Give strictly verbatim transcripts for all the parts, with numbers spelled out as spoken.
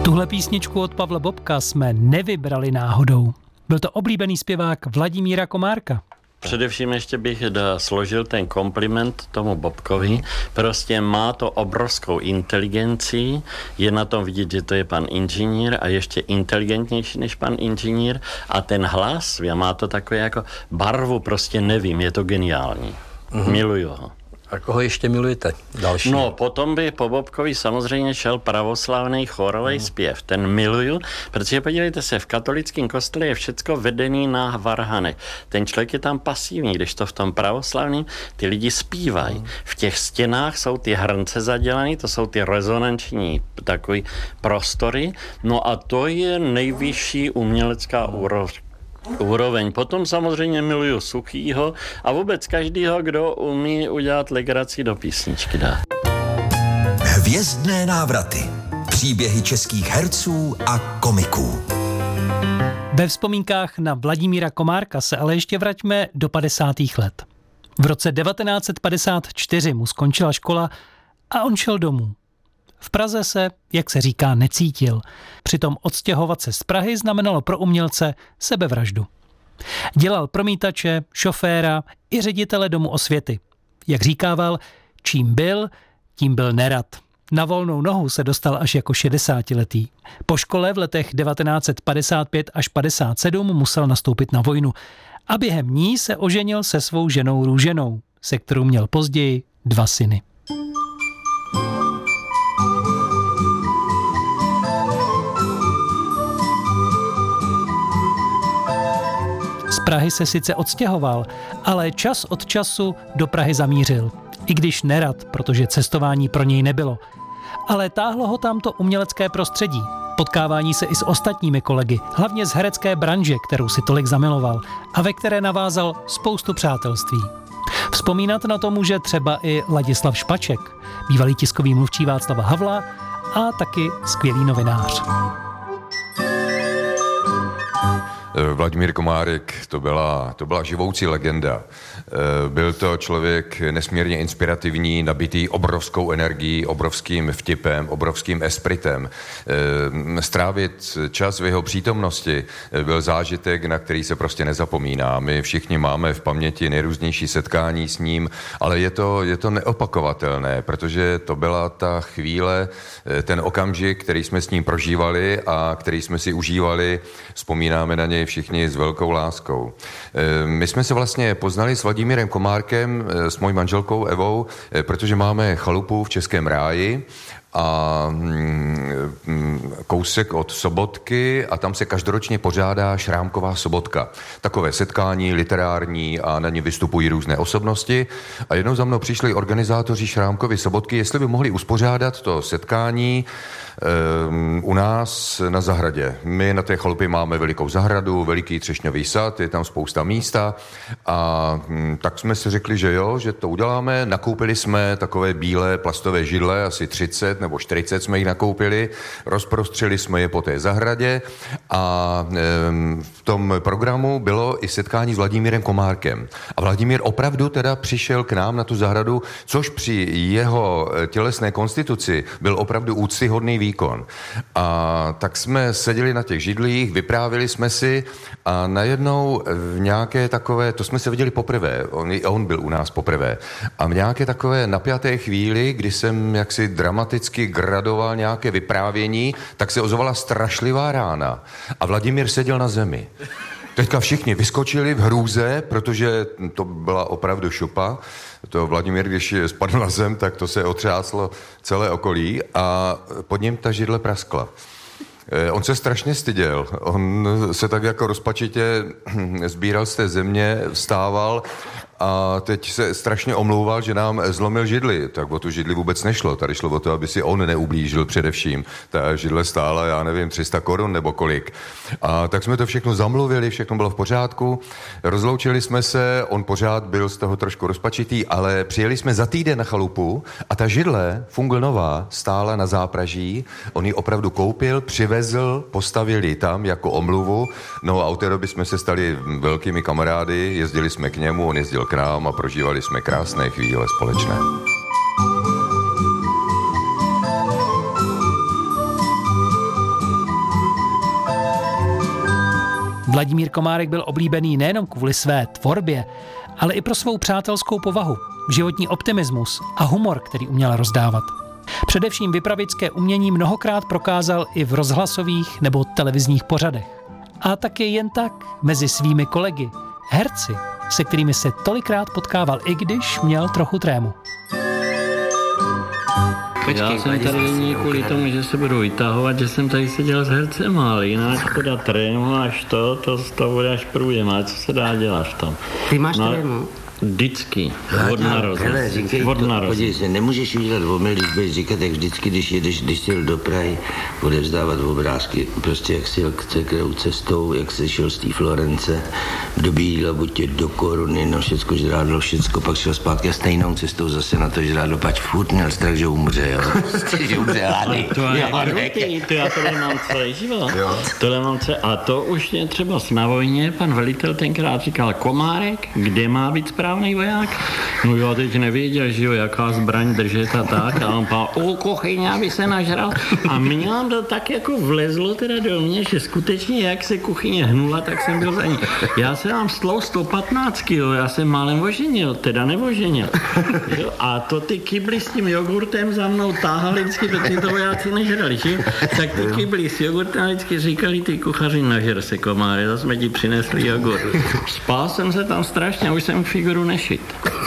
Tuhle písničku od Pavla Bobka jsme nevybrali náhodou. Byl to oblíbený zpěvák Vladimíra Komárka. Především ještě bych složil ten kompliment tomu Bobkovi. Prostě má to obrovskou inteligenci, je na tom vidět, že to je pan inženýr a ještě inteligentnější než pan inženýr a ten hlas, má to takové jako barvu, prostě nevím, je to geniální. Mm-hmm. Miluju ho. A koho ještě milujete? Další. No, potom by po Bobkovi samozřejmě šel pravoslavný chorový hmm. zpěv. Ten miluju, protože podívejte se, v katolickém kostele je všecko vedený na varhanech. Ten člověk je tam pasivní, když to v tom pravoslavném ty lidi zpívají. Hmm. V těch stěnách jsou ty hrnce zadělané, to jsou ty rezonanční takový prostory. No a to je nejvyšší umělecká hmm. úroveň. úroveň. Potom samozřejmě miluju Suchýho a vůbec každýho, kdo umí udělat legraci do písničky dá. Hvězdné návraty. Příběhy českých herců a komiků. Ve vzpomínkách na Vladimíra Komárka se ale ještě vraťme do padesátých let. V roce devatenáct set padesát čtyři mu skončila škola a on šel domů. V Praze se, jak se říká, necítil. Přitom odstěhovat se z Prahy znamenalo pro umělce sebevraždu. Dělal promítače, šoféra i ředitele Domu osvěty. Jak říkával, čím byl, tím byl nerad. Na volnou nohu se dostal až jako šedesátiletý. Po škole v letech devatenáct set padesát pět až padesát sedm musel nastoupit na vojnu a během ní se oženil se svou ženou Růženou, se kterou měl později dva syny. Z Prahy se sice odstěhoval, ale čas od času do Prahy zamířil. I když nerad, protože cestování pro něj nebylo. Ale táhlo ho tam to umělecké prostředí. Potkávání se i s ostatními kolegy, hlavně z herecké branže, kterou si tolik zamiloval a ve které navázal spoustu přátelství. Vzpomínat na to může třeba i Ladislav Špaček, bývalý tiskový mluvčí Václava Havla a taky skvělý novinář. Vladimír Komárek, to byla, to byla živoucí legenda. Byl to člověk nesmírně inspirativní, nabitý obrovskou energií, obrovským vtipem, obrovským espritem. Strávit čas v jeho přítomnosti byl zážitek, na který se prostě nezapomíná. My všichni máme v paměti nejrůznější setkání s ním, ale je to, je to neopakovatelné, protože to byla ta chvíle, ten okamžik, který jsme s ním prožívali a který jsme si užívali. Vzpomínáme na něj všichni s velkou láskou. My jsme se vlastně poznali s Vladimírem Komárkem, s mojí manželkou Evou, protože máme chalupu v Českém Ráji a kousek od Sobotky a tam se každoročně pořádá Šrámková sobotka. Takové setkání literární a na ní vystupují různé osobnosti a jednou za mnou přišli organizátoři Šrámkovy sobotky, jestli by mohli uspořádat to setkání um, u nás na zahradě. My na té chalupě máme velikou zahradu, veliký třešňový sad, je tam spousta místa a um, tak jsme si řekli, že jo, že to uděláme. Nakoupili jsme takové bílé plastové židle, asi třicet nebo čtyřicet jsme jich nakoupili, rozprostřeli jsme je po té zahradě a um, v tom programu bylo i setkání s Vladimírem Komárkem. A Vladimír opravdu teda přišel k nám na tu zahradu, což při jeho tělesné konstituci byl opravdu úctyhodný výkon. A tak jsme seděli na těch židlích, vyprávěli jsme si a najednou v nějaké takové, to jsme se viděli poprvé, on, on byl u nás poprvé, a v nějaké takové napjaté chvíli, kdy jsem jaksi dramaticky gradoval nějaké vyprávění, tak se ozvala strašlivá rána a Vladimír seděl na zemi. Teďka všichni vyskočili v hrůze, protože to byla opravdu šupa. To Vladimír, když spadl na zem, tak to se otřáslo celé okolí a pod ním ta židle praskla. On se strašně styděl. On se tak jako rozpačitě sbíral z té země, vstával a teď se strašně omlouval, že nám zlomil židli. Tak o tu židli vůbec nešlo. Tady šlo o to, aby si on neublížil především. Ta židle stála, já nevím, tři sta korun nebo kolik. A tak jsme to všechno zamluvili, všechno bylo v pořádku. Rozloučili jsme se, on pořád byl z toho trošku rozpačitý, ale přijeli jsme za týden na chalupu a ta židle, Fungl nová, stála na zápraží. On ji opravdu koupil, přivezl, postavili tam jako omluvu. No a od té doby jsme se stali velkými kamarády, jezdili jsme k němu, on jezdil k nám a prožívali jsme krásné chvíle společné. Vladimír Komárek byl oblíbený nejenom kvůli své tvorbě, ale i pro svou přátelskou povahu, životní optimismus a humor, který uměl rozdávat. Především vypravěčské umění mnohokrát prokázal i v rozhlasových nebo televizních pořadech. A taky jen tak mezi svými kolegy, herci, se kterými se tolikrát potkával, i když měl trochu trému. Já jsem tady není kvůli tomu, že se budu vytahovat, že jsem tady seděl s hercem, ale jinak teda trému až to, to, to bude až průjem, ale co se dá dělat v tom. Ty máš no, trému? Vždycky, od narození. Od narození. Podívej se, nemůžeš udělat omyl, když budeš říkat, jak vždycky, když jedeš, když jsi jel do Prahy, odevzdávat obrázky, prostě jak jsi jel kterou cestou, jak jsi šel z té Florence, do Bíla, buď tě do Koruny, no všecko žrádlo, všecko, pak šel zpátky a stejnou cestou zase na to žrádlo, pač furt měl strach, že umře, jo. že umře hlady. To je krutý, to já tohle mám celý život. Tohle mám celý, a to už je třeba na vojně, pan velitel tenkrát říkal, Komárek, kde má být správný voják? No já teď nevěděl, že jo, jaká zbraň držet a tak. A on pál, o kuchyně, aby se nažral. A mě nám to tak jako vlezlo teda do mě, že skutečně jak se kuchyně hnula, tak jsem byl za ní. Já jsem mám stlou sto patnáct kilo, já jsem málem oženil, teda neoženil. Jo? A to ty kybly s tím jogurtem za mnou táhali vždycky, protože to vojáci nežrali, že? Tak ty kybly s jogurtem vždycky říkali ty kuchaři, nažer se, Komáre, zase jsme ti přinesli jogurt. Spál jsem se tam strašně, už jsem figuru nešit.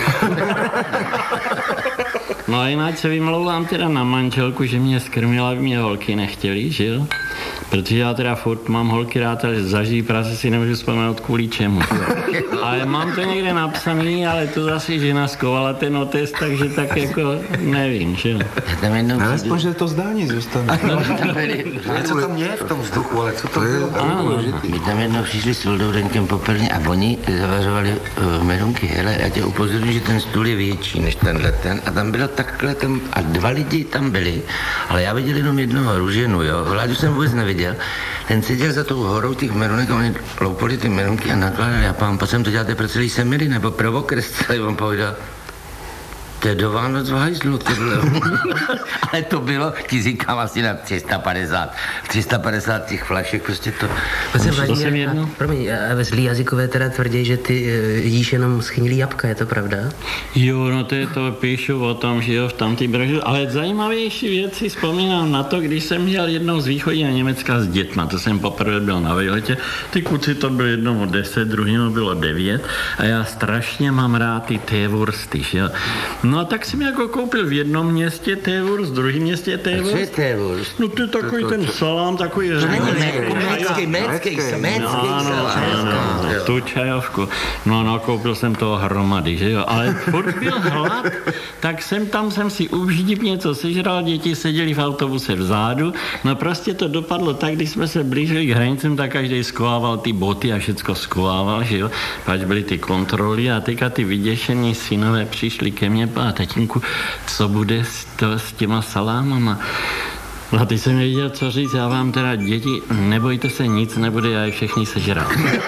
No a jinak se vymlouvám teda na manželku, že mě skrmila, aby mě holky nechtěli, že jo? Protože já teda furt mám holky rád, ale zažijí práce si nemůžu vzpomenout kvůli čemu. Ale mám to někde napsaný, ale to zase žena skovala ten otec, takže tak jako nevím, že jo? Ale aspoň, že to zdání zůstane. Co tam je v tom vzduchu, ale co to bylo? My tam jednou přišli s Vildourenkem poprvé a oni zavařovali uh, merunky. Hele, já tě upozorňuji, že ten stůl je větší než tenhle ten a tam bylo takhle tam, a dva lidi tam byli, ale já viděl jenom jednoho růženu, jo. Vládu jsem vůbec neviděl. Ten seděl za tou horou těch merunek a oni loupali ty merunky a nakládali. A pán, pojď sem to děláte pro celý semiry nebo pro okres celý, on povídal. To je do Vánoc v hajzlu, tohle. Ale to bylo, ti říkám, asi na tři sta padesát. tři sta padesát těch flašek, prostě to... To jsem jedno. Promiň, a ve zlý jazykové teda tvrdí, že ty uh, jíš jenom schnilý jabka, je to pravda? Jo, no to je to, píšu o tom, že jo, v tamtý brožu. Ale zajímavější věci vzpomínám na to, když jsem jel jednou z východního Německa s dětma. To jsem poprvé byl na výletě. Ty kluci to bylo jednomu deset, druhému bylo devět. A já strašně mám rád ty tévursty, že jo. No a tak jsem jako koupil v jednom městě tévurst, v druhém městě tévurst. A co je tévurst? No to je takový ten salám, takový... To není mécký, mécký, mécký salám. Tu čajovku. No, no, koupil jsem toho hromady, že jo. Ale furt byl hlad, tak jsem tam jsem si uždip něco sežral, děti seděli v autobuse vzadu. No prostě to dopadlo tak, když jsme se blížili k hranicím, tak každý skovával ty boty a všecko skovával, že jo. Pač byly ty kontroly a teďka ty vyděšení synové přišli ke mně, a tatínku, co bude s, to, s těma salámama. No a teď jsem nevěděl, co říct, já vám teda, děti, nebojte se, nic nebude, já je všechny sežral.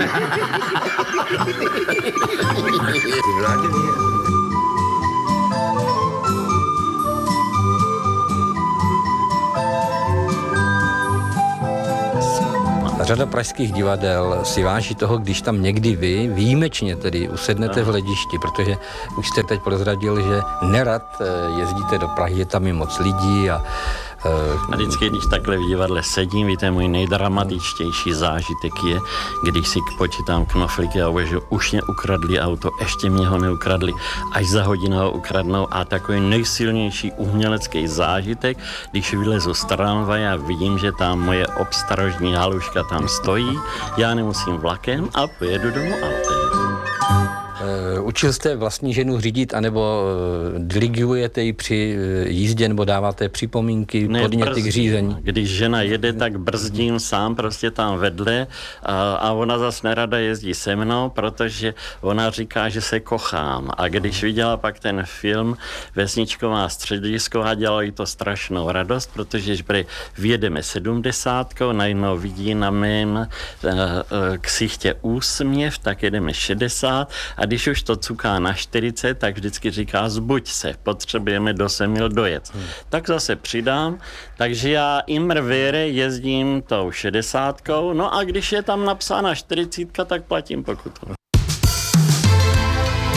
Řada pražských divadel si váží toho, když tam někdy vy, výjimečně tedy, usednete v hledišti, protože už jste teď prozradil, že nerad jezdíte do Prahy, je tam i moc lidí a A vždycky, když takhle v divadle sedím, víte, můj nejdramatičtější zážitek je, když si počítám knoflíky a uvažuji, už mě ukradli auto, ještě mě ho neukradli, až za hodinu ho ukradnou a takový nejsilnější umělecký zážitek, když vylezu z tramvaje a vidím, že tam moje obstarožní haluška tam stojí, já nemusím vlakem a pojedu domů autem. Uh, učil jste vlastní ženu řídit, anebo uh, dirigujete ji při uh, jízdě, nebo dáváte připomínky, ne, podněty k řízení? Když žena jede, tak brzdím sám prostě tam vedle a, a ona zas nerada jezdí se mnou, protože ona říká, že se kochám. A když viděla pak ten film Vesničková středisko a dělalo jí to strašnou radost, protože když vyjedeme sedmdesátkou, najednou vidí na mém uh, uh, ksichtě úsměv, tak jedeme šedesát a když už to to cuká na čtyřicet, tak vždycky říká zbuď se, potřebujeme do Semil dojet. Hmm. Tak zase přidám, takže já imr vire jezdím tou šedesátkou, no a když je tam napsána čtyřicítka, tak platím pokutu.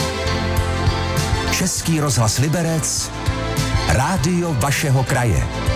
Český rozhlas Liberec, rádio vašeho kraje.